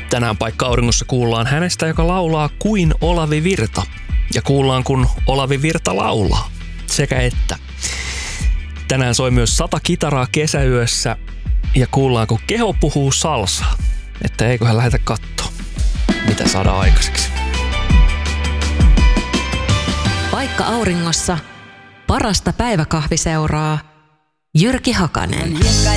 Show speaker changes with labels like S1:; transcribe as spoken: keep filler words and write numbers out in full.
S1: Tänään Paikka auringossa kuullaan hänestä, joka laulaa kuin Olavi Virta. Ja kuullaan, kun Olavi Virta laulaa. Sekä että. Tänään soi myös sata kitaraa kesäyössä ja kuullaan, kun keho puhuu salsaa. Että eiköhän lähdetä kattoo, mitä saadaan aikaiseksi.
S2: Paikka auringossa parasta päiväkahviseuraa Jyrki Hakanen.